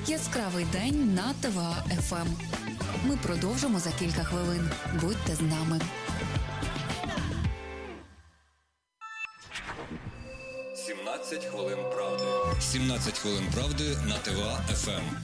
Яскравий день на ТВА ФМ. Ми продовжимо за кілька хвилин. Будьте з нами. 17 хвилин правди. 17 хвилин правди на ТВА ФМ.